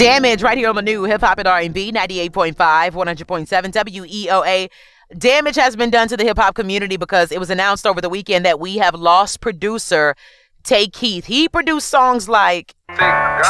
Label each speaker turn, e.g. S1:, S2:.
S1: Damage right here on the new Hip Hop and R&B 98.5, 100.7 WEOA. Damage has been done to the hip hop community because it was announced over the weekend that we have lost producer Tay Keith. He produced songs like